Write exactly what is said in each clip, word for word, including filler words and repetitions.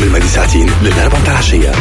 من الماضي ساعتين للأربع متاع العشية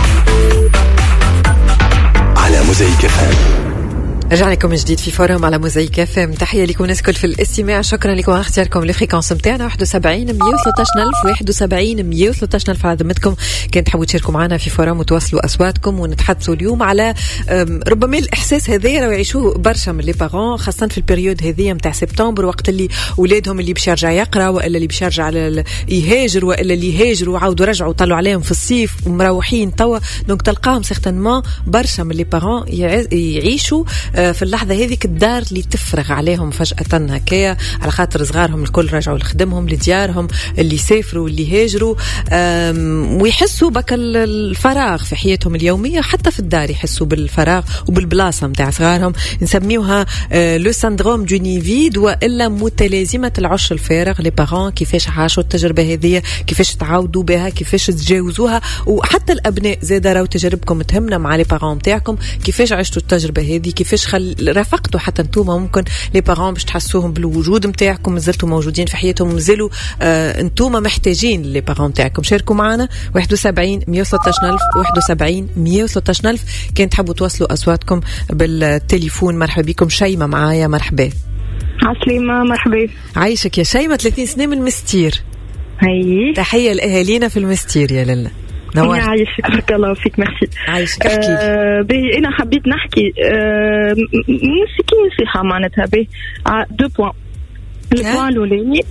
على موزايك اف ام. رجعنا لكم جديد في فورم على موزايك اف ام. تحية لكم ناس كل في الاستماع. شكرا لكم على اختياركم لفريكونس متاعنا واحد وسبعين مية وثلاثة عشر ألف واحد وسبعين مية وثلاثة عشر ألف على ذمتكم. كنت تحبوا تشاركوا معنا في فورم وتواصلوا أصواتكم ونتحدثوا اليوم على ربما الإحساس هذا راه يعيشوه برشا من لي بارون، خاصة في البريود هذه متاع سبتمبر، وقت اللي أولادهم اللي باش يرجع يقرأ وإلا اللي باش يرجع على يهاجر وإلا اللي يهاجروا وعاودوا رجعوا طلعوا عليهم في الصيف ومروحين توا. دونك تلقاهم سيغتانمون برشا من لي بارون يعيشوا في اللحظة هذه الدار اللي تفرغ عليهم فجأة هكايا، على خاطر صغارهم الكل رجعوا لخدمهم لديارهم، اللي سافروا واللي هاجروا، ويحسوا بك الفراغ في حياتهم اليومية، حتى في الدار يحسوا بالفراغ وبالبلاصة متاع صغارهم. نسميوها لو سندروم دو نيفيد وإلا متلازمة العش الفارغ. لي بارون كيفاش عاشوا التجربة هذه، كيفاش تعاودوا بها، كيفاش تجاوزوها. وحتى الأبناء زادا راو تجربكم تهمنا مع لي بارون متاعكم، كيفاش عشتوا التجربة هذه، كيفاش خل رافقتوا حتى انتوما ممكن لي بارون باش تحسوهم بالوجود متاعكم، مازلتوا موجودين في حياتهم، مازالوا آه انتوما محتاجين لي بارون متاعكم. شاركوا معنا واحد وسبعين مية وثلاثة عشر ألف واحد وسبعين مية وثلاثة عشر ألف. كان تحبوا توصلوا أصواتكم بالتليفون. مرحبا بكم. شيماء معايا. مرحبا. عسليمة. مرحبا. عايشك يا شيماء. ثلاثين سنة من المستير. هاي تحية لأهالينا في المستير يا لله. نورت. عايشك. بارك الله فيك. ميرسي. عايشك. احكي أه بي انا حبيت نحكي أه نسيكي نصيحه معناتها به دو بوين. البوين الاولاني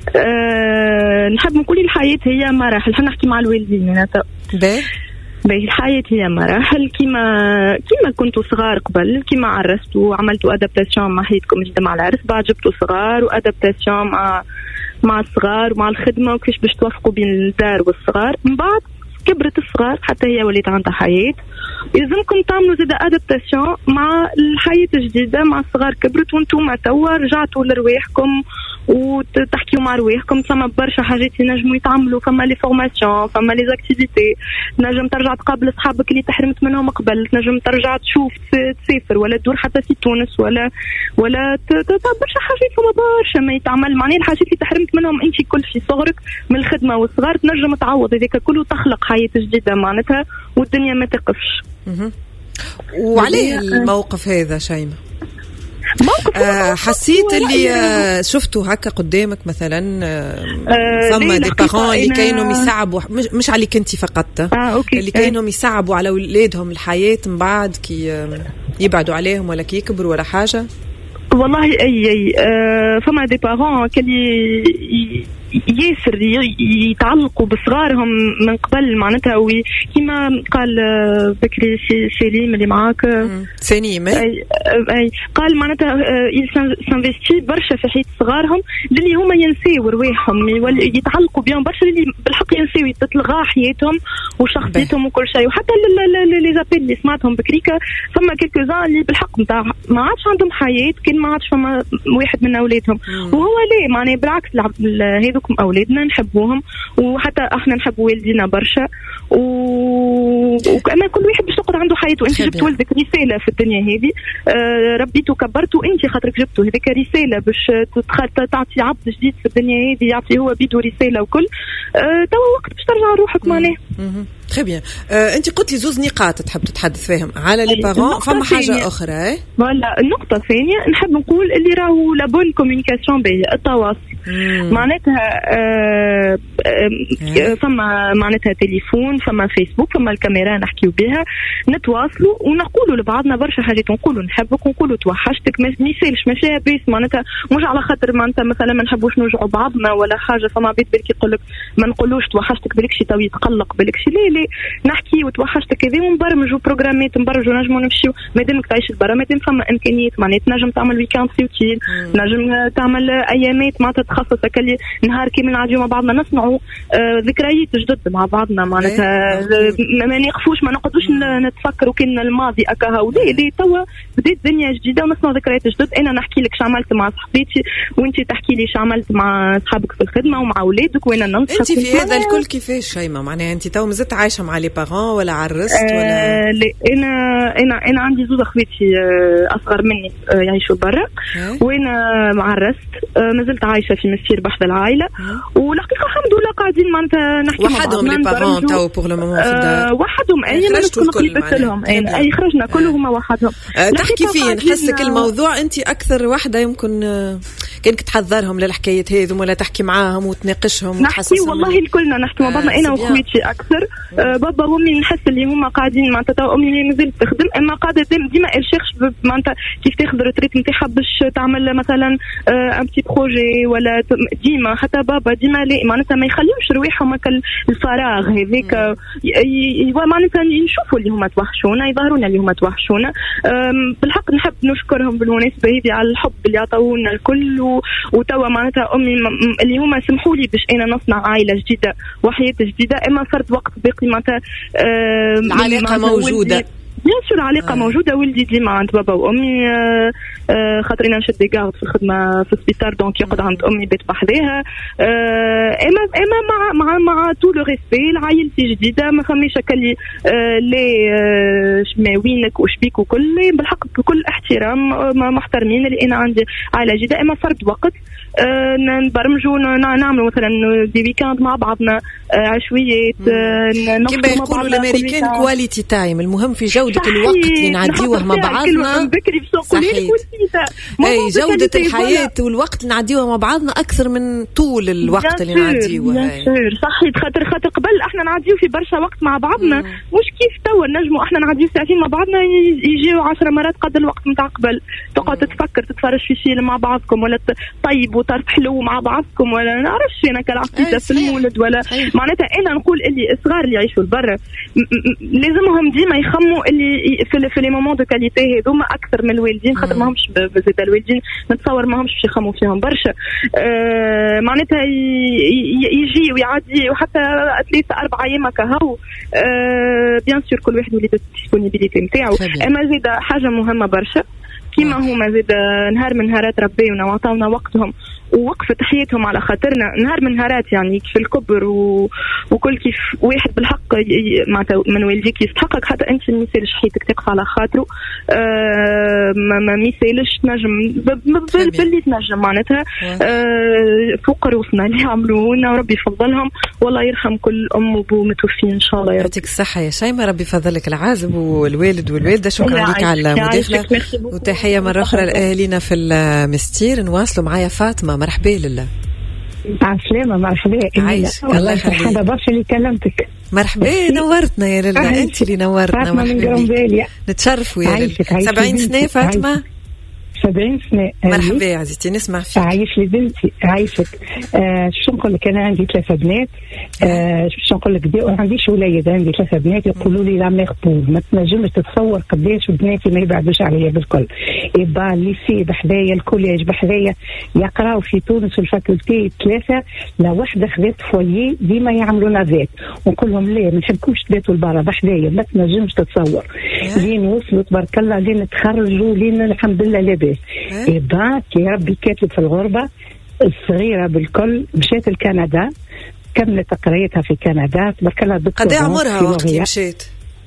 أه نحب نقول الحياه هي مراحل. حنا نحكي مع الوالدين معناتها باهي باهي الحياه هي مراحل. كيما كيما كنتوا صغار قبل، كيما عرستوا وعملتوا ادابتاسيون مع حياتكم جديده مع العرس، بعد جبتوا صغار وادابتاسيون مع مع الصغار ومع الخدمه وكيفاش باش توفقوا بين الدار والصغار. من بعد كبرت الصغار حتى هي وليت عندها حياة، يلزمكم تعملوا زيادة أدابتاسيون مع الحياة الجديدة. مع الصغار كبرت وانتم توا رجعتوا لرواحكم وتحكيوا مع رواحكم. فما برشا حاجات ينجموا يتعملوا، فما لي فورماسيون، فما لي زاكتيفيتي. تنجم ترجع تقابل أصحابك اللي تحرمت منهم قبل، تنجم ترجع تشوف تسافر ولا تدور حتى في تونس ولا ولا برشا حاجات. فما برشا ما يتعمل معناه الحاجات اللي تحرمت منهم انت كل في صغرك من الخدمة والصغار تنجم تعوض هذاك كله، تخلق حياة جديدة معناتها والدنيا ما تقفش. وعليه الموقف هذا شيماء آه حسيت اللي آه شفتوا هكا قدامك مثلا آه ثم دي بارون اللي كانوا يصعبوا، مش, مش عليك انت فقط آه اللي كانوا يصعبوا على اولادهم الحياة من بعد كي آه يبعدوا عليهم ولا كي يكبروا ولا حاجة؟ والله اي اي آه فما دي بارون كلي ياسر يتعلقوا بصغارهم من قبل معناتها، كما قال بكري سليم اللي معاك سليم أي, أي قال معناتها سانفيستي برشا في حياة صغارهم اللي هما ينسيوا رواحهم يتعلقوا بهم برشا، اللي بالحق ينسيوا تتلغى حياتهم وشخصيتهم وكل شيء. وحتى لي زابيل اللي سمعتهم بكريكا فما كيلكوزان اللي بالحق نتاع ما عادش عندهم حياة، كان ما عادش فما واحد من أولادهم. وهو ليه معناه بالعكس هذو أولادنا نحبوهم وحتى احنا نحب والدينا برشا، وكأن كل واحد باش تقعد عنده حياته. انت جبت ولدك رسالة في الدنيا هذه، آه ربيته وكبرته انت خاطرك جبته هذيك رسالة باش تعطي عبد جديد في الدنيا هذه، يعطي هو بيده رسالة وكل. آه توا وقت باش ترجع روحك معناه. très bien. آه انت قلت لي زوز نقاط تحب تتحدث فيهم على لي بارون، فما حاجة أخرى ايه؟ ولا النقطة الثانية نحب نقول اللي راهو لا بون كوميونيكاسيون به التواصل معناتها آه آه فما معناتها تليفون، فما فيسبوك، فما الكاميرا نحكيو بها، نتواصلوا ونقولوا لبعضنا برشا حاجات، نقولوا نحبك ونقولوا توحشتك. ما يسالش ماشي بيس معناتها مش على خاطر معناتها مثلا ما نحبوش نوجعوا بعضنا ولا حاجه. فما بيت بالك يقول لك ما نقولوش توحشتك بالكشي تو يتقلق بالكشي، لا لا نحكي وتوحشتك كذا ونبرمجوا بروجرامات نبرمجوا نجموا نمشيو مادامك تعيش البرا، مادام فما امكانيات معناتها تنجم تعمل ويكاند في اوتيل، نجم تعمل ايامات معناتها تخصص كلي نهار كامل نعديو مع بعضنا نصنعوا آه ذكريات جدد مع بعضنا معناتها. ما نقفوش ما نقعدوش نتفكروا كان الماضي اكاها ولا لا، توا بديت دنيا جديده ونصنع ذكريات جدد. انا نحكي لك شو عملت مع صحبتي وانت تحكي لي شو عملت مع اصحابك في الخدمه ومع اولادك وانا ننصحك. انت في هذا الكل كيفاش شيماء معناها انت تو مازلت عايشه مع لي بارون ولا عرست ولا؟ آه لا انا انا انا عندي زوج اخواتي آه اصغر مني آه يعيشوا برا وانا عرست آه مازلت عايشه في مسير بحث العائله. والحقيقه الحمد لله قاعد قاعدين معناتها نحكي وحدهم لي بارون تو بور لو مومون في الدار وحدهم اي ما نكون قريبت لهم اي خرجنا كلهم وحدهم. تحكي فيه نحسك الموضوع انت اكثر وحده يمكن كانك تحضرهم للحكايه هذو ولا تحكي معاهم وتناقشهم نحكي والله الكلنا نحكي مع بعضنا انا وخويتي اكثر. أه بابا وامي نحس اللي هما قاعدين معناتها امي مازالت تخدم اما قاعده ديما الشيخ معناتها كيف تاخذ الريتريت نتاعها باش تعمل مثلا ان بتي بروجي ولا ديما حتى بابا ديما لا معناتها ما يخليوش رواحهم هكا الفراغ هذيك معناتها نشوفوا اللي هما توحشونا يظهرونا اللي هما توحشونا. بالحق نحب نشكرهم بالمناسبه هذه على الحب اللي عطونا الكل وتوا معناتها امي اللي هما سمحوا لي باش انا نصنع عائله جديده وحياه جديده اما فرد وقت باقي معناتها العلاقه موجوده بيان سور العلاقه آه. موجوده. ولدي ديما عند بابا وامي آه آه خاطرين نشد دي غارد في الخدمه في السبيطار دونك يقعد عند امي بيت بحذاها. آه اما اما مع مع مع تو لو ريسبي عائلتي جديده ما فماش هكا آه لي آه شماوينك وشبيك وكل بالحق بكل احترام محترمين اللي انا عندي عائله جديده اما فرد وقت آه نبرمجوا نعملوا مثلا دي ويكاند مع بعضنا آه عشويات آه كما يقولوا الامريكان كواليتي تايم. المهم في جودة الوقت اللي نعديوه مع بعضنا. صحيح. اي جودة الحياة والوقت اللي نعديوه مع بعضنا أكثر من طول الوقت اللي نعديوه. صحيح. خاطر خاطر قبل احنا نعديو في برشا وقت مع بعضنا مم. مش كيف توا نجموا احنا نعديو ساعتين مع بعضنا يجيو عشر مرات قد الوقت متاع قبل تقعد تتفكر تتفرج في فيلم مع بعضكم ولا طيب وطرف حلو مع بعضكم ولا نعرفش انا كالعقيدة في المولد ولا صحيح. معناتها انا نقول اللي الصغار اللي يعيشوا لبرا لازمهم ديما يخموا اللي في في لي مومون دو كاليتي هذوما اكثر من الوالدين خاطر ماهمش بزيد الوالدين نتصور ماهمش باش يخموا فيهم برشا. أه معناتها يجي ويعدي وحتى ثلاثة أربعة أيام كهو أه بيان سور كل واحد وليد الديسبونيبيليتي نتاعو اما زيد حاجه مهمه برشا كيما هما زيد نهار من نهارات ربيونا وعطاونا وقتهم ووقفت حياتهم على خاطرنا نهار من نهارات يعني في الكبر و... وكل كيف واحد بالحق معناتها من والديك يستحقك حتى انت ما يسالش حياتك تقف على خاطره. آه ما ما يسالش تنجم باللي تنجم معناتها آه فوق روسنا اللي عملونا وربي يفضلهم والله يرحم كل ام وابو متوفين ان شاء الله. يعطيك الصحه يا شيماء ربي يفضلك العازب والوالد والوالده. شكرا لك على المداخله وتحيه مره اخرى لاهالينا في المستير. نواصلوا معايا فاطمه. مرحبا لله. عسلامة مرحبا. عايش الله يخليك. هذا برشا اللي كلمتك. مرحبا نورتنا يا لله. انت اللي نورتنا. مرحبا نتشرفوا يا لله. سبعين سنة فاطمة. سبعين سنة. مرحبا يا عزيزتي نسمع فيك. عايش لي بنتي عايشك. آه شو نقول لك أنا عندي ثلاثة بنات. آه شو نقول لك ما عنديش ولاد عندي ثلاثة بنات يقولوا لي لا مغبوب ما تنجمش تتصور قداش بناتي ما يبعدوش عليا بالكل. يبقى الليسي بحذايا الكوليج بحذايا يقراوا في تونس الفاكولتي ثلاثة لا وحدة خذت فويي ديما يعملوا نافات ونقول لهم لا ما نحبكمش تباتوا لبرا بحذايا ما تنجمش تتصور لين وصلوا تبارك الله لين تخرجوا لين الحمد لله لاباس. إيه يا ربي كاتب في الغربة الصغيرة بالكل مشيت لكندا كملت قرايتها في كندا تبارك الله. قد عمرها وقت مشيت؟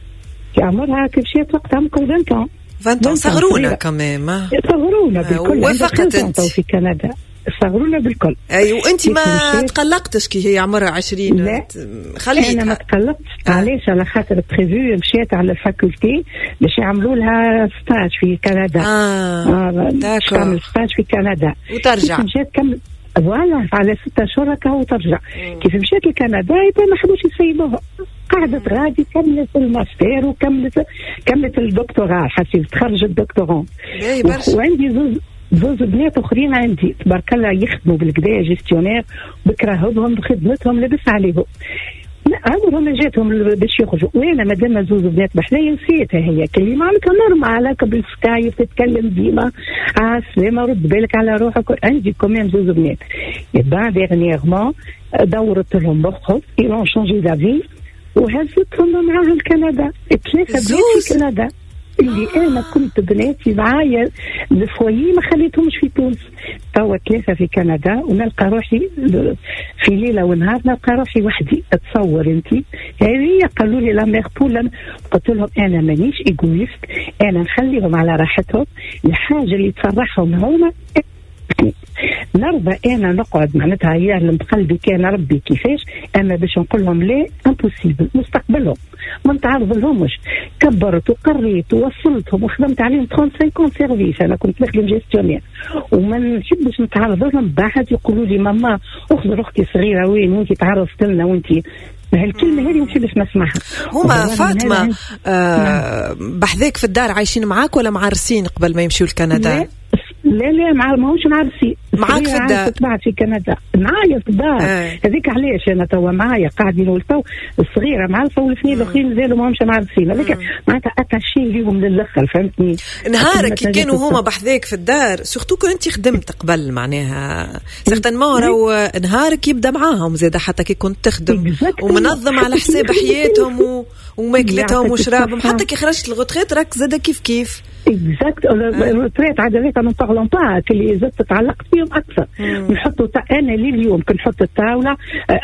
عمرها كيف مشيت وقتها ممكن عشرين عشرين صغرونا كمان صغرونا بالكل. وافقت انت في كندا صغرونا بالكل. اي وانت ما تقلقتش كي هي عمرها عشرين؟ لا خليتها. انا ما تقلقتش. آه. علاش على خاطر بريفو مشيت على الفاكولتي باش يعملوا لها ستاج في كندا. اه, آه داكور تعمل ستاج في كندا وترجع. مشيت كمل فوالا على ستة شهور هكا وترجع. مم. كيف مشيت لكندا يبقى ما حبوش يسيبوها قعدت غادي كملت الماستر وكملت كملت الدكتوراه حسيت تخرج الدكتوراه. وعندي زوج زوج بنات اخرين عندي تبارك الله يخدموا بالكدا جيستيونير بكرههم بخدمتهم لبس عليهم عمرهم ما جاتهم باش يخرجوا. وانا مادام زوج بنات بحذايا نسيتها هي كلمه معناتها نورمال هكا بالسكايب تتكلم ديما عسلامه رد بالك على روحك. عندي كمان زوج بنات يبقى ديرنييرمون دورت لهم مخهم يلون شونجي دافي وهزتهم معاها لكندا ثلاثه بنات في كندا اللي آه. انا كنت بناتي معايا الفويي ما خليتهمش في تونس توا ثلاثه في كندا ونلقى روحي في ليله ونهار نلقى روحي وحدي. اتصور انت هذه قالوا لي لا ميغ بول قلت لهم انا مانيش ايغويست انا نخليهم على راحتهم الحاجه اللي تفرحهم هما نرضى انا نقعد معناتها يعلم قلبي كان ربي كيفاش، اما باش نقول لهم لا امبوسيبل مستقبلهم ما نتعرض لهمش. كبرت وقريت ووصلتهم وخدمت عليهم خمسين سيرفيس، انا كنت نخدم جيستيونير وما نحبش نتعرض لهم. بعد يقولوا لي ماما اخذ اختي صغيره وين وانت تعرضت لنا وانت هالكلمه هذه ما نحبش نسمعها. هما فاطمه آه بحذاك في الدار عايشين معاك ولا معرسين قبل ما يمشوا لكندا؟ لا لا مع ماهوش معرسي معاك في الدار تبعت في كندا معايا في الدار هذيك. آه. علاش انا توا معايا قاعدين والتو الصغيره معرفه والاثنين الاخرين مازالوا ماهمش معرسين، هذيك معناتها اتاشي ليهم للاخر فهمتني. نهارك كي كانوا هما بحذاك في الدار سورتو كون انت خدمت قبل معناها سيغتانمون راهو نهارك يبدا معاهم زاده حتى كي كنت تخدم ومنظم على حساب حياتهم و... وماكلتهم وشرابهم حتى كي خرجت الغوتريت راك زاده كيف كيف اكزاكت. الغوتريت عادة انا نطغلون با اللي زدت تعلقت فيهم اكثر. نحطوا انا لليوم كنحط الطاوله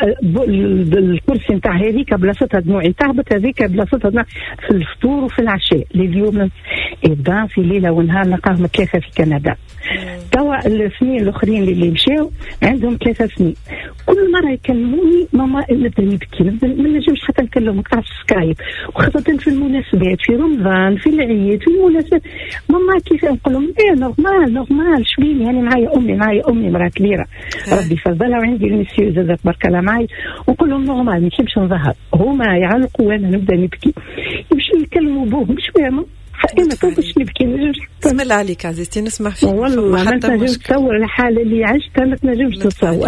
الكرسي نتاع هذيك بلاصتها دموعي تعبت، هذيك بلاصتها في الفطور وفي العشاء لليوم. إبداع في ليله ونهار نلقاهم ثلاثه في كندا. توا السنين الاخرين اللي مشاو عندهم ثلاثة سنين كل مره يكلموني ماما نبدا نبكي ما نجمش حتى نكلمك على سكايب، وخاصه في المناسبات في رمضان في العيد في المناسبات ماما كيف نقول لهم ايه نورمال نورمال شويه يعني معايا امي معايا امي مراه كبيره ربي يفضلها وعندي المسيو زاد تبارك الله معي ونقول لهم نورمال ما نحبش نظهر. هما يعلقوا وانا نبدا نبكي يمشوا يكلموا بوهم مش فاهمه أنا كيفاش نبكي نجمش. بسم الله عليك عزيزتي نسمع فيك والله ما نجمش تصور الحالة اللي عشتها ما تنجمش تتصور.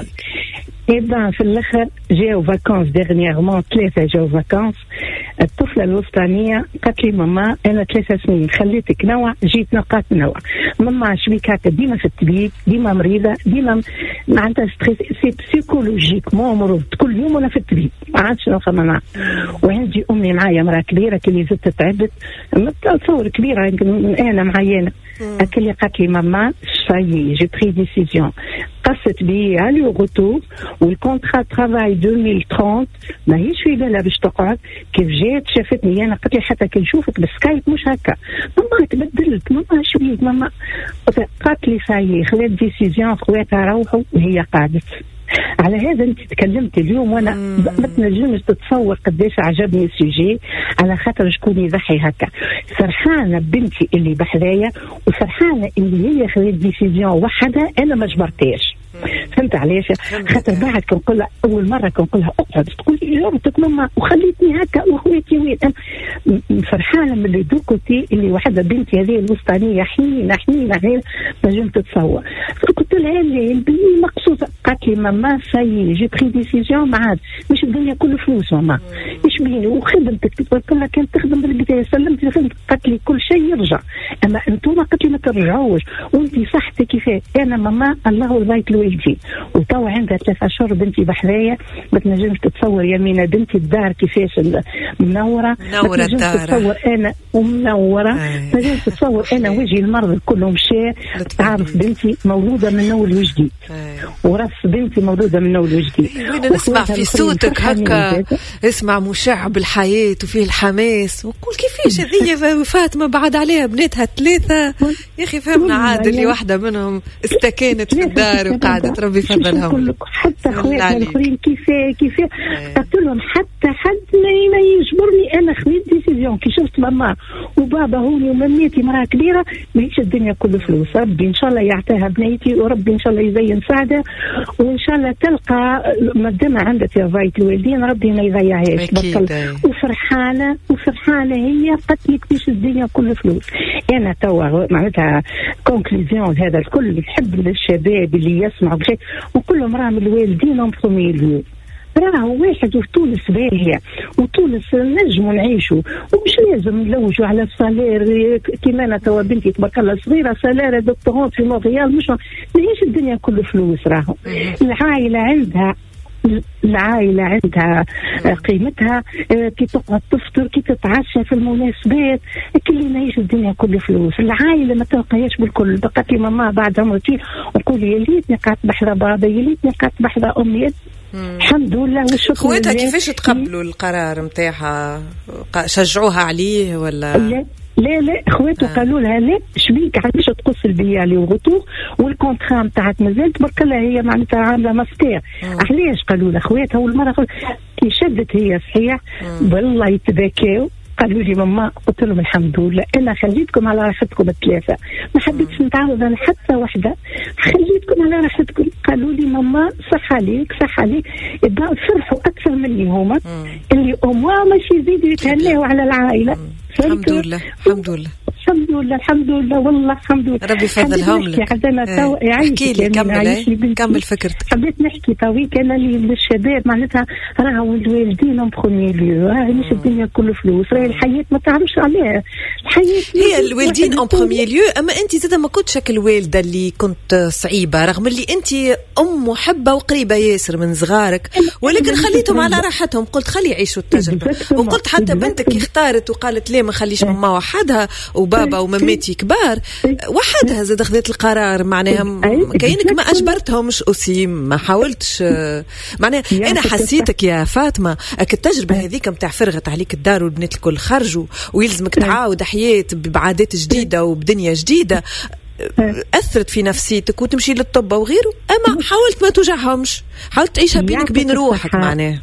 إذا في الآخر جاو فاكانس ديرنييرمون ثلاثة جاو فاكانس. الطفلة الوسطانية قالت لي ماما أنا ثلاثة سنين خليتك نوع جيت نلقاك نوع ماما شبيك هكا ديما في الطبيب ديما مريضة ديما ما عندها ستريس سي بسيكولوجيك مو مرض كل يوم أنا في الطبيب ما عادش نفهم معاه. وعندي أمي معايا مرأة كبيرة كلي زدت تعبت تصور كبيرة يمكن أنا معينة أكلي قالت لي ماما شاي جي بري ديسيزيون قصت بي علي وغوتور والكونترا ترافاي ألفين وثلاثين ماهيش في بالها باش تقعد. كيف جات شافتني انا قلت لي حتى كي نشوفك بالسكايب مش هكا ماما تبدلت ماما شويه ماما قالت لي ساي خلات ديسيزيون خواتها روحوا وهي قعدت. على هذا انت تكلمت اليوم وانا ما تنجمش تتصور قداش عجبني السوجي على خاطر شكون يضحي هكا. فرحانه بنتي اللي بحذايا وفرحانه اللي هي خذت ديسيزيون وحدها انا ما جبرتهاش. فهمت علاش؟ خاطر بعد كنقول لها اول مره كنقول لها اقعد تقول لي جاوبتك ماما وخليتني هكا واخواتي وين. فرحانه من لي دو كوتي اللي وحده بنتي هذه الوسطانيه حنينه حنينه غير ما نجمت تتصور. قلت لها اللي مقصوده قالت لي ماما ساي جي بري ديسيزيون ما عاد مش الدنيا كل فلوس ماما ايش بيني وخدمتك قلت لها كانت تخدم بالبدايه سلمت لي قالت لي كل شيء يرجع اما انتم قالت لي ما ترجعوش وانت صحتك كيفاه. انا ماما الله البيت الوالدين وتوا عندها ثلاثة اشهر بنتي بحذايا ما تنجمش تتصور يمينة بنتي الدار كيفاش منوره منوره الدار تتصور انا ومنوره ما تنجمش تتصور انا وجهي المرض كله مشى. تعرف بنتي مولوده من اول وجديد وراس بنتي مولوده من اول وجديد. نسمع في صوتك هكا اسمع مشع بالحياه وفيه الحماس وقول كيفاش هذه فاطمه بعد عليها بناتها ثلاثه يا اخي فهمنا عاد اللي واحده منهم استكانت في الدار وقعدت ربي يفضلها. حتى خواتنا الاخرين كيفاه كيفاه قلت لهم حتى حد ما يجبرني انا خذيت ديسيزيون كي شفت ماما وبابا هوني ومامتي مراه كبيره ماهيش الدنيا كله فلوس. ربي ان شاء الله يعطيها بنيتي وربي ان شاء الله يزين سعدها وان شاء الله تلقى مقدمه عندك يا فايت الوالدين ربي ما يضيعهاش. وفرحانه وفرحانه هي قالت لي كيفاش الدنيا كله فلوس. انا توا معناتها كونكلوزيون هذا الكل نحب للشباب اللي يسمعوا بشيء وكل مرة من الوالدين أمثمي اليوم راهو واحد في تونس باهية وتونس نجموا نعيشوا ومش لازم نلوجوا على الصالير كما أنا توا بنتي تبارك الله صغيرة صالير دكتورات في مونريال مش ماهيش الدنيا كله فلوس. راهو العائلة عندها العائلة عندها قيمتها كي تقعد تفطر كي تتعشى في المناسبات كل ماهيش الدنيا كله فلوس. العائلة ما تلقاهاش بالكل. بقات لي ماما بعد عمرتي نقول يا ليتني قعدت بحذا بابا يا ليتني قعدت بحذا امي. الحمد لله والشكر. خواتها كيفاش تقبلوا القرار نتاعها؟ شجعوها عليه ولا لا لا لا اخواته آه. قالوا لها لا شبيك علاش تقص البيالي وغطوه والكونترام تاعك مازال تبارك الله هي معناتها عامله ماستير. علاش قالوا لها اخواتها والمره كي شدت هي صحيح والله يتباكاو. قالوا لي ماما قلت لهم الحمد لله انا خليتكم على راحتكم الثلاثه ما حبيتش نتعرض على حتى واحده خليتكم على راحتكم. قالوا لي ماما صح عليك صح عليك يبقى فرحوا اكثر مني هما اللي امها ماشي يزيدوا يتهناوا على العائله. الحمد لله الحمد لله الحمد لله الحمد لله والله الحمد لله ربي يفضلهم لك. احكي لي كمل كمل فكرتك. حبيت نحكي تويك انا للشباب معناتها راهو الوالدين اون بروميي ليو راهي مش الدنيا كل فلوس راهي الحياه ما تعرفش عليها الحياه هي الوالدين اون بروميي ليو. اما انت زاده ما كنتش شكل والده اللي كنت صعيبه رغم اللي انت ام محبه وقريبه ياسر من صغارك ولكن خليتهم على راحتهم. قلت خلي يعيشوا التجربه وقلت حتى بنتك اختارت وقالت ليه ما خليش ماما وحدها وبابا ومامتي كبار وحدها زاد خذت القرار معناها كاينك ما اجبرتهمش أسيم ما حاولتش معناها. انا حسيتك يا فاطمه التجربه هذيك نتاع فرغت عليك الدار والبنات الكل خرجوا ويلزمك تعاود حياه بعادات جديده وبدنيا جديده أثرت في نفسيتك وتمشي للطب وغيره. أما حاولت ما توجعهمش حاولت تعيشها بينك بين روحك معناها.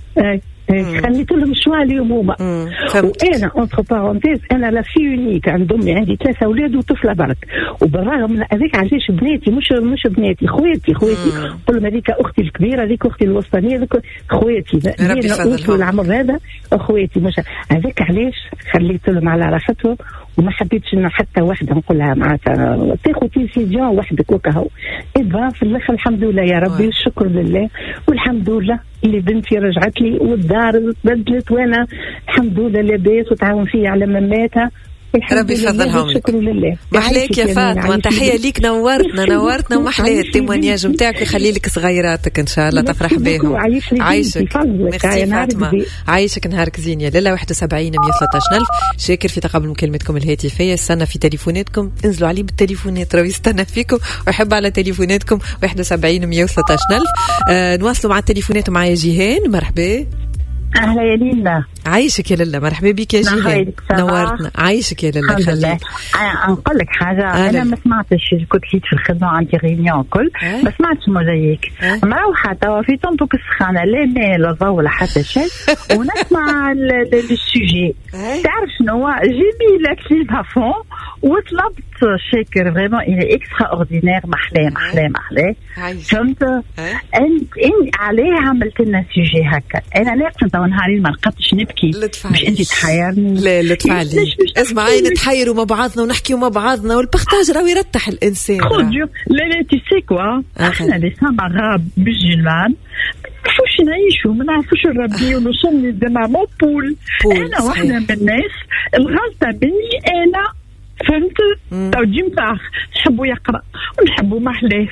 خليت لهم شويه اليوم هما وانا اونتر بارونتيز انا لا في يونيك عند امي عندي ثلاثه اولاد وطفله برك وبالرغم من هذاك علاش بناتي مش مش بناتي خواتي خواتي كل هذيك اختي الكبيره هذيك اختي الوسطانيه هذيك خواتي انا العمر هذا اخواتي مش هذاك علاش خليت لهم على راحتهم وما حبيتش ان حتى واحده نقولها معناتها تاخذ ديسيجن وحدك وكهو. إذا في الاخر الحمد لله يا ربي والشكر لله والحمد لله اللي بنتي رجعت لي والدار تبدلت وانا الحمد لله لاباس وتعاون فيا على مماتها. ربي يفضلهم لك. محليك يا فاطمه تحيه ليك نورتنا نورتنا ومحليه التيمونياج نتاعك ويخلي لك صغيراتك ان شاء الله تفرح بهم. عايشك ميرسي فاطمه عايشك نهارك زين يا لاله. واحد وسبعين مية وثلاثة عشر ألف شاكر في تقبل مكالمتكم الهاتفيه. استنى في تليفوناتكم انزلوا عليه بالتليفونات راهو يستنى فيكم ويحب على تليفوناتكم. واحد وسبعين مية وثلاثة عشر ألف. آه نواصلوا مع التليفونات معايا جيهان. مرحبا. أهلا يا ليلى. عايشك يا ليلى مرحبا بك يا جيهان نورتنا. عايشك يا ليلى خليك. نقول لك حاجة أهلا. أنا ما سمعتش كنت ليت في الخدمة عندي غينيون كل أه؟ ما سمعتش موزايك أه؟ مروحة توا في طنطوك السخانة لا لا لا ضوء ولا حتى شيء ونسمع السوجي أه؟ تعرف شنو جيبي لك لي بافون وطلبت شاكر فريمون إلى إكسترا أوردينير محلاه محلاه محلاه فهمت أنت إني عليه عملت لنا سوجي هكا. أنا ناقصة توا نهارين ما لقيتش نبكي مش أنت تحيرني. لا لا تفعلي اسمعي نتحيروا مع بعضنا ونحكيوا مع بعضنا والبارتاج راهو يرتاح الإنسان. لا لا تي سي كوا احنا لي سام عرب مسلمان نعرفوش نعيشوا ما نعرفوش نربيو نوصل دي مامون بول. أنا واحدة من الناس الغلطة بني أنا فهمت تو جيمتاخ نحبوا يقرا ونحبوا محلاه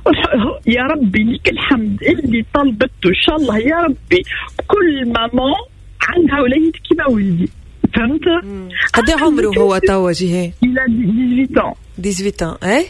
يا ربي لك الحمد اللي طلبته ان شاء الله يا ربي كل ماما عندها وليد كيما ولدي فهمت. قد ايه عمره هو توا جيهان؟ الى ثمانية عشر ثمانية عشر ايه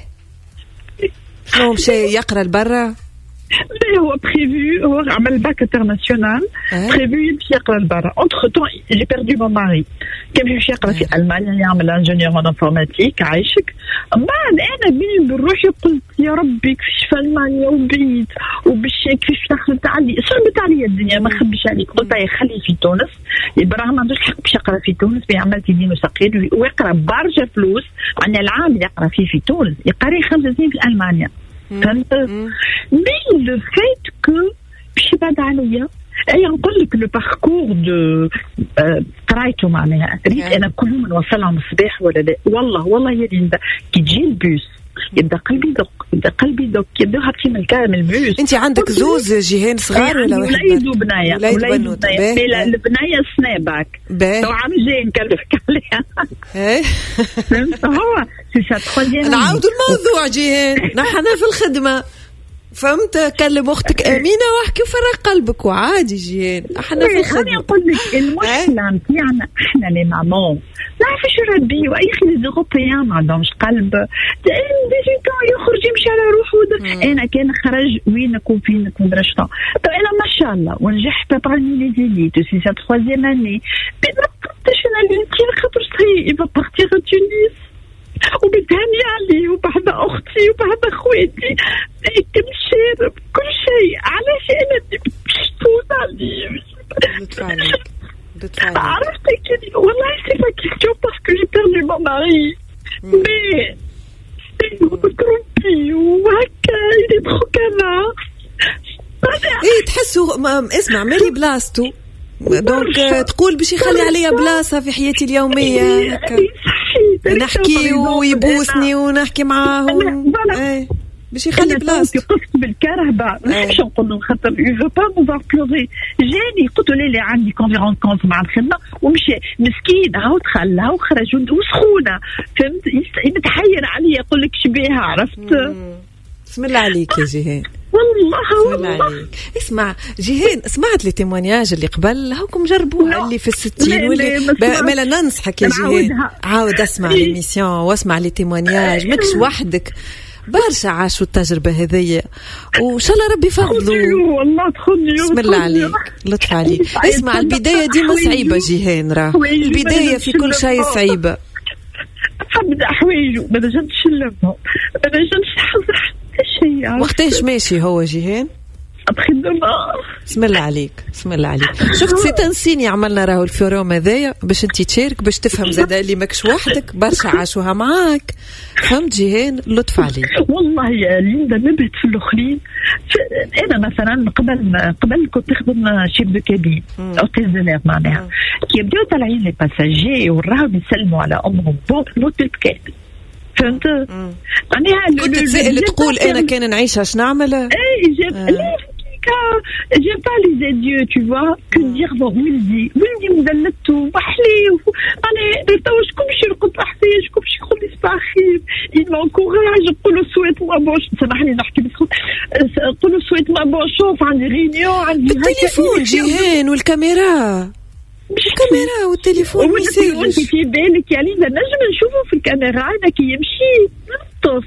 شنو مشى يقرا لبرا؟ لا هو بريفو هو عمل باك انترناسيونال بريفو يمشي يقرا لبرا. انتر تون جي بيردو مون ماري كان يمشي يقرا في المانيا يعمل انجينيور ان انفورماتيك عايشك. بعد انا بيني بروحي قلت يا ربي كيفاش في المانيا وبعيد وباش كيفاش ناخذ تعلي صعبت عليا الدنيا ما نخبيش عليك. قلت يا خليه في تونس يبرا ما عندوش حق باش يقرا في تونس بيعمل تدينو ثقيل ويقرا برشا فلوس عن العام اللي يقرا فيه في تونس يقرا خمس سنين في المانيا فهمت. مي لو فيت كو باش يبعد عليا اي نقول لك لو باركور دو قرايته معناها ريت انا كل يوم نوصلهم الصباح ولا لا والله والله يا ليندا كي تجي البوس يبدا قلبي يدق يبدا قلبي يدق يبدا هكا من الكلام البوس. انت عندك زوز جيهان صغار ولا واحد؟ وليد وبنايا وليد وبنايا البنايا سنابك تو عم جاي نكلفك عليها ايه فهمت. هو سي سا تخوازيام نعاودوا الموضوع جيهان نحن في الخدمه فهمت. كلم اختك امينه واحكي وفرق قلبك وعادي جيهان احنا في الخدمه. خليني نقول لك المشكله نتاعنا احنا لي مامون نعرفش نربيو اي خي لي اوروبيان ما عندهمش قلب ديجي كان يخرج يمشي على روحه. انا كان خرج وين نكون فين نكون درجته تو انا ما شاء الله ونجحت parmi les élites سي سا troisième année ما قدرتش انا اللي نمشي خاطر enregistré, il va partir à Tunis. وبتهني عليه وبعد أختي وبعد أخواتي كل شيء كل شيء. علاش أنا بشتوز عليه عرفتي كذي والله سي با كيستيون باسكو جي بيردو مون ماري مي سي ترومبي وهكا يدي ترو كانا ايه تحسوا اسمع مالي بلاستو دونك تقول باش يخلي عليا بلاصة في حياتي اليومية هكا نحكي ويبوسني ونحكي معاهم ايه باش يخلي بلاصة. قفت بالكرهبة ما نحبش نقول له خاطر يو با نوفار بلوغي. جاني قلت له لي عندي كونفيرونس كونت مع الخدمة ومشي مسكين هاو دخل هاو خرج وسخونة فهمت يتحير عليا يقول لك شبيها عرفت. بسم الله عليك يا جيهان والله والله. اسمع جيهان سمعت لي تيمونياج اللي قبل هاكم جربوها اللي في الستين واللي مالا ننصحك يا جيهان عاود اسمع ليميسيون واسمع لي تيمونياج ماكش وحدك برشا عاشوا التجربة هذية وإن شاء الله ربي فضلوا والله تخذني بسم الله عليك لطف عليك. اسمع البداية ديما صعيبة جيهان راه البداية في كل شيء صعيبة. أبدأ حوايجه ما نجمش نلمهم ما نجمش نحضر حتى شيء. وقتاش ماشي هو جيهان؟ بسم الله عليك بسم الله عليك. شفت سي تنسيني عملنا راهو الفيروم هذايا باش انت تشارك باش تفهم زادا اللي ماكش وحدك برشا عاشوها معاك فهمت جيهان لطف عليك. والله يا ليندا نبهت في الاخرين. انا مثلا قبل قبل كنت نخدم شيف دو كابين اوتيزينير معناها كي يبداو طالعين لي باساجي وراهم يسلموا على امهم بوط نوت الكاد فهمت معناها كنت تسأل تقول انا كان نعيش اش نعمل اي جاب j'aime pas les adieux tu vois que dire bon ولدي ولدي مدلته وحلي انا درتو شكون باش يرقد تحتي شكون باش يقول لي صباح خير il m'encourage نقول له سويت ما بوش سامحني نحكي بصوت نقول له سويت ما بوش شوف عندي رينيون عندي التليفون جيهان والكاميرا مش الكاميرا والتليفون ما يصيرش في بالك يا لينا نجم نشوفه في الكاميرا انا كي يمشي طف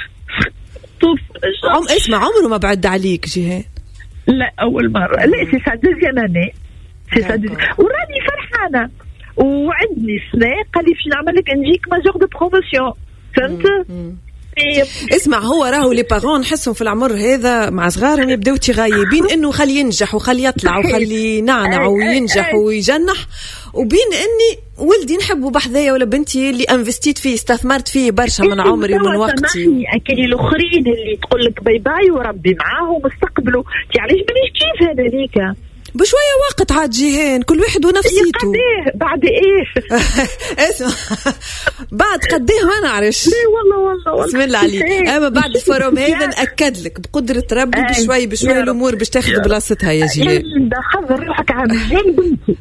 طف عم اسمع عمره ما بعد عليك جيهان. لا أول مرة لا سي سا دوزيام أني سي سا دوزيام وراني فرحانة وعندني سنة قال لي فين نعمل لك نجيك ماجور دو بروموسيون فهمت. اسمع هو راهو لي بارون نحسهم في العمر هذا مع صغارهم يبداو تغايبين انه خلي ينجح وخلي يطلع وخلي ينعنع وينجح ويجنح وبين اني ولدي نحبه بحذايا ولا بنتي اللي انفستيت فيه استثمرت فيه برشا من عمري ومن وقتي. اكيد الاخرين اللي تقول لك باي باي وربي معاهم واستقبلوا علاش مانيش كيف هذا ليك بشوية وقت عاد جيهان كل واحد ونفسيته. قديه بعد ايه اسمع بعد قديه ما نعرفش والله والله والله بسم الله عليك. اما بعد الفوروم هذا ناكد لك بقدره ربي بشوي بشوي الامور باش تاخذ بلاصتها يا جيهان. حضر روحك عامل زين بنتي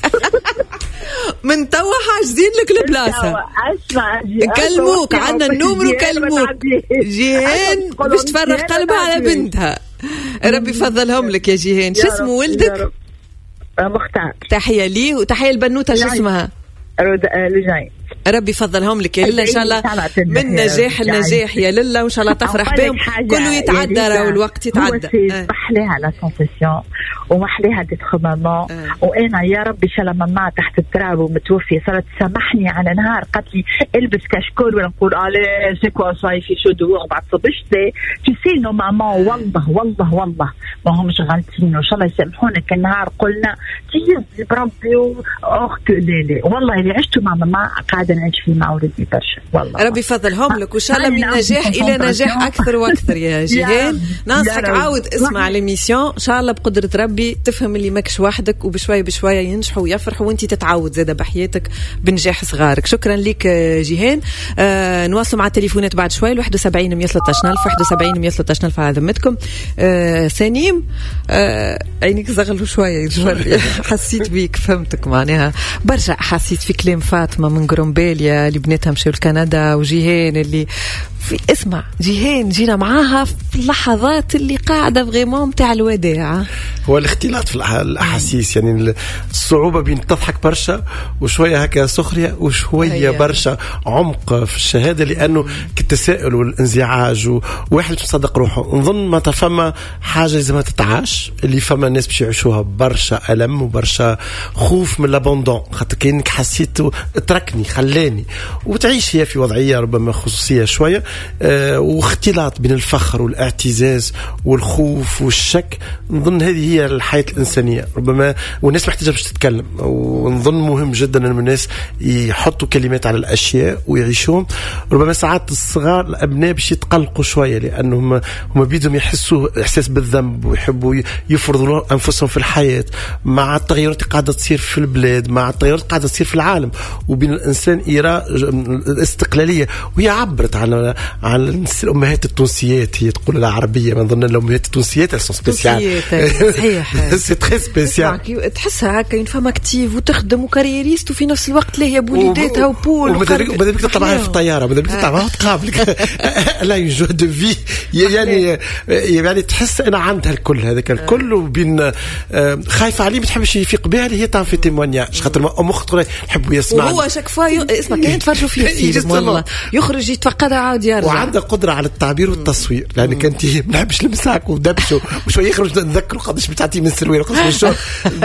من توا حاجزين لك البلاصه. اسمع كلموك عندنا النمر كلموك جيهان باش تفرغ قلبها على بنتها. ربي يفضلهم لك يا جيهان. شو اسمه ولدك؟ مختار. تحية ليه وتحية البنوتة شو اسمها؟ لجاي. ربي يفضلهم لك يا لله إن شاء الله من نجاح النجاح يا لله وإن شاء الله تفرح بهم كله يتعدى والوقت يتعدى. محليها لا سنسيسيون ومحليها ديتخ ماما وأنا يا ربي شاء الله ماما تحت التراب ومتوفية صارت تسامحني على نهار قالت لي البس كشكول ولا نقول عليه سي كوا صاي في شو دور بعد صبشت tu sais nos mamans والله والله والله ما همش غلطين وإن شاء الله يسامحونا كان نهار قلنا تيجي بربي أخ ليلي والله اللي عشت مع ماما قاعدة نعيش فيه مع ولدي برشا والله. ربي يفضلهم لك وإن شاء الله من نجاح إلى نجاح أكثر وأكثر يا جيهان. ننصحك عاود اسمع ليميسيون إن شاء الله بقدرة ربي تفهم اللي ماكش وحدك وبشوي بشوية ينجحوا ويفرحوا وانتي تتعود زادة بحياتك بنجاح صغارك. شكرا لك جيهان. آه نواصل مع التليفونات بعد شوي واحد وسبعين مية وثلاثة عشر ألف واحد وسبعين مية وثلاثة عشر ألف على ذمتكم. آه سنيم آه عينيك زغلوا شوية حسيت بيك فهمتك معناها برجع حسيت في كلام فاطمة من قرنباليا اللي بنتها مشوا لكندا وجيهان اللي في اسمع جيهان جينا معاها في اللحظات اللي قاعدة بغيمون متاع الوداع. هو الاختلاط في الأحاسيس، يعني الصعوبة بين تضحك برشا وشوية هكا سخرية وشوية هي. برشا عمق في الشهادة، لأنه كالتساؤل والانزعاج وواحد مش مصدق روحه. نظن ما تفهم حاجة لازم تتعاش، اللي فما الناس باش يعيشوها برشا ألم وبرشا خوف من لابوندون، خاطر كأنك حسيت تركني خلاني، وتعيش هي في وضعية ربما خصوصية شوية، اه واختلاط بين الفخر والاعتزاز والخوف والشك. نظن هذه هي الحياة الإنسانية ربما، والناس محتاجة باش تتكلم. ونظن مهم جدا أن الناس يحطوا كلمات على الأشياء ويعيشوهم. ربما ساعات الصغار الأبناء باش يتقلقوا شوية، لأنهم هم بيدهم يحسوا إحساس بالذنب ويحبوا يفرضوا أنفسهم في الحياة مع التغيرات اللي قاعدة تصير في البلاد، مع التغيرات اللي قاعدة تصير في العالم، وبين الإنسان يرى الاستقلالية. وهي عبرت عن عن الأمهات التونسيات، هي تقول العربية، ما نظن الأمهات التونسيات elles sont spéciales. صحيح. سي تري سبيسيال. تحسها هكا اون فام اكتيف وتخدم وكاريريست وفي نفس الوقت لا هي بوليداتها وبول. وماذا بك تطلع في الطياره، ماذا بك تطلع تقابلك لا يوجو دو في، يعني يعني تحس انا عندها الكل هذاك الكل، وبين خايفه عليه ما تحبش يفيق بها، اللي هي تعمل في تيمونياج خاطر مخ تقول يحبوا يسمع. وهو شاك فوا اسمع كان يتفرجوا فيه فيلم والله يخرج يتفقد عاود يرجع، وعنده قدره على التعبير والتصوير، لان كنت ما نحبش نمسك ودبشه وشويه يخرج نذكر قداش بتعطي من السروير قداش من الشهر.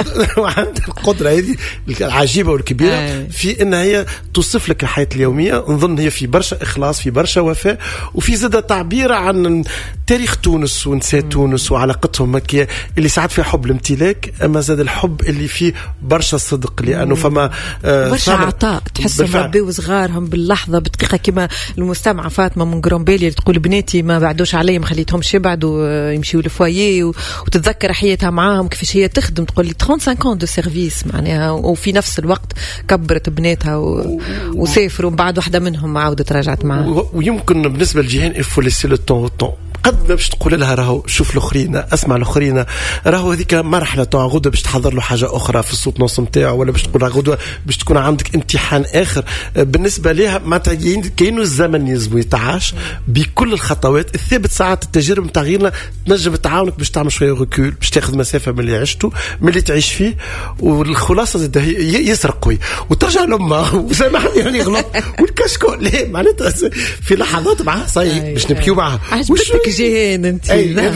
وعنده القدره هذه العجيبه والكبيره في انها هي توصف لك الحياه اليوميه. نظن هي في برشا اخلاص، في برشا وفاء، وفي زاده تعبير عن تاريخ تونس ونساء تونس وعلاقتهم مكيه اللي ساعات فيها حب الامتلاك، اما زاد الحب اللي فيه برشا صدق، لانه فما آه برشا عطاء تحسهم ربيو صغارهم باللحظه بدقيقه، كما المستمعه فاطمه من جرومبيلي اللي تقول بناتي ما بعدوش علي، ما خليتهمش يبعدوا يمشيوا للفوايي، وتتذكر حياتها معاهم كيفاش هي تخدم، تقول لي خمسة وثلاثين دو سيرفيس معناها، وفي نفس الوقت كبرت بناتها و... وسافروا بعد واحدة منهم عودت رجعت معها. ويمكن بالنسبة للجيهان الفو ليسي لو طون او طون، قد ما باش تقول لها راهو شوف الاخرين، اسمع الاخرين، راهو هذيك مرحله تاع غدوه باش تحضر له حاجه اخرى في الصوت نص نتاعو، ولا باش تقول غدوه باش تكون عندك امتحان اخر. بالنسبه لها ما كاينو الزمن يلزم يتعاش بكل الخطوات الثابت. ساعات التجارب نتاع غيرنا تنجم تعاونك باش تعمل شويه ريكول، باش تاخذ مسافه من اللي عشته من اللي تعيش فيه، والخلاصه زاد يسرق قوي وترجع لامها وسامحني يعني غلط والكشكو ليه معناتها في لحظات معها صاي باش نبكيو معها. عجبتك جيهان انت؟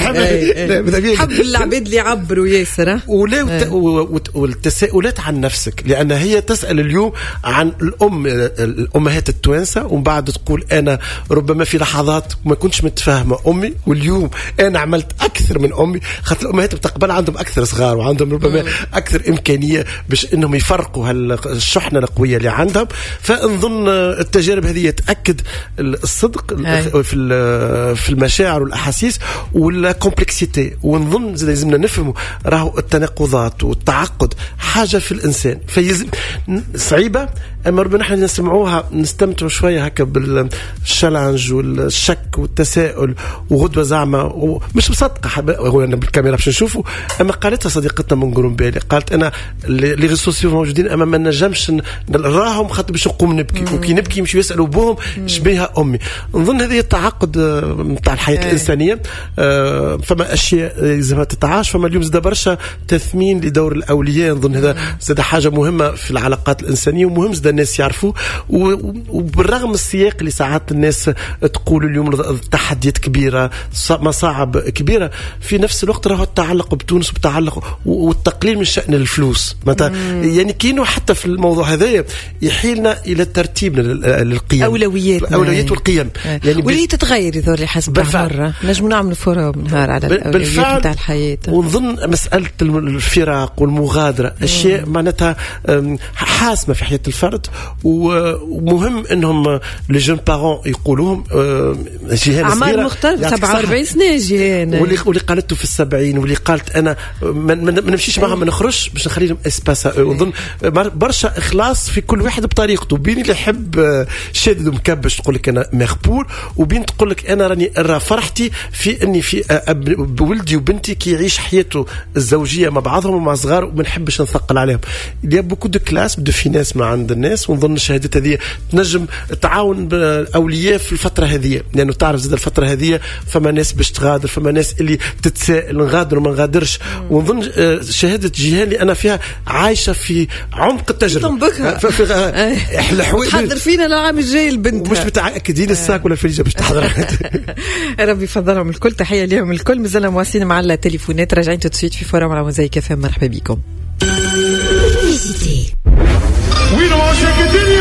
حب العباد اللي يعبروا ياسر ولا والتساؤلات عن نفسك، لان هي تسال اليوم عن الام الامهات التوانسه، ومن بعد تقول انا ربما في لحظات ما كنتش متفاهمه امي، واليوم انا عملت اكثر من امي، خاطر الامهات بتقبل عندهم اكثر صغار وعندهم ربما اكثر امكانيه باش انهم يفرقوا هالشحنه القويه اللي عندهم. فنظن التجارب هذه تاكد الصدق في في المشاعر والاحاسيس والكومبلكسيتي. ونظن لازمنا نفهموا راهو التناقضات والتعقد حاجه في الانسان فيزم صعيبه، اما ربنا نحن نسمعوها نستمتعوا شويه هكا بالشالنج والشك والتساؤل. وغدوه زعما مش مصدقه هو انا بالكاميرا باش نشوفوا، اما قالتها صديقتنا من جرومبيلي، قالت انا لي ريزو سوسيو موجودين اما ما نجمش نراهم خاطر باش نقوم نبكي، وكي نبكي يمشيو يسالوا بوهم شبيها امي. نظن هذه التعقد نتاع الحياه الانسانيه. آه فما اشياء لازمها تتعاش، فما اليوم زاد برشا تثمين لدور الاولياء. نظن هذا زاد حاجه مهمه في العلاقات الانسانيه، ومهم زاد الناس يعرفوه. وبالرغم السياق اللي ساعات الناس تقول اليوم التحديات كبيره مصاعب كبيره، في نفس الوقت راهو التعلق بتونس وبتعلق والتقليل من شأن الفلوس يعني كينو حتى في الموضوع هذا يحيلنا الى ترتيب للقيم، اولويات اولويات والقيم يعني واللي تتغير يظهر حسب مره نجم نعمل فورم نهار على الاولويات نتاع الحياه. ونظن مساله الفراق والمغادره اشياء معناتها حاسمه في حياه الفرد، ومهم انهم لي جون بارون يقولوهم جيهان اعمار مختلفه سبعة وأربعين سنه جيهان، واللي واللي قالته في السبعين، واللي قالت انا ما نمشيش معهم ما نخرجش باش نخلي لهم اسباس. ونظن برشا اخلاص في كل واحد بطريقته، بين اللي يحب شادد ومكبش تقول لك انا مغبور، وبين تقول لك انا راني فرحت فرحتي في اني في بولدي وبنتي كي يعيش حياته الزوجيه مع بعضهم ومع صغار، وما نحبش نثقل عليهم. اللي بوكو دو كلاس بدو في ناس ما عند الناس، ونظن الشهادات هذه تنجم تعاون بالاولياء في الفتره هذه، لانه تعرف زاد الفتره هذه فما ناس باش تغادر، فما ناس اللي تتساءل نغادر وما نغادرش. ونظن شهاده جيهان اللي انا فيها عايشه في عمق التجربه في تحضر فينا العام الجاي البنت مش متاكدين الساك ولا الفريجه باش تحضر. ربي يفضلهم الكل، تحيه لهم الكل. مازلنا مواصلين مع التليفونات، راجعين تسويت في فورم على موزايك اف ام. مرحبا بكم.